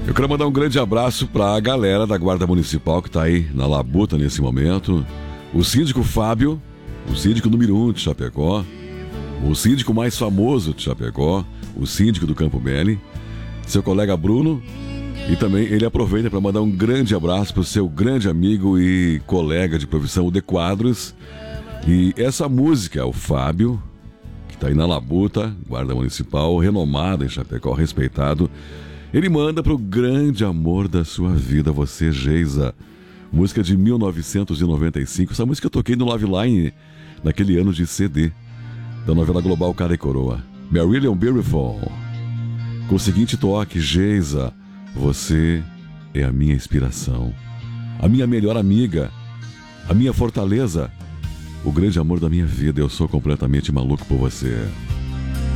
Eu quero mandar um grande abraço pra galera da Guarda Municipal que tá aí na labuta nesse momento. O síndico Fábio, o síndico número 1 de Chapecó, o síndico mais famoso de Chapecó, o síndico do Campo Melle, seu colega Bruno, e também ele aproveita para mandar um grande abraço pro seu grande amigo e colega de profissão, o De Quadros. E essa música, o Fábio, que tá aí na labuta, Guarda Municipal, renomado em Chapecó, respeitado, ele manda pro grande amor da sua vida, você, Geisa. Música de 1995. Essa música eu toquei no Love Line naquele ano de CD da novela global Cara e Coroa. Marillion Beautiful. Com o seguinte toque: Geisa, você é a minha inspiração, a minha melhor amiga, a minha fortaleza, o grande amor da minha vida. Eu sou completamente maluco por você.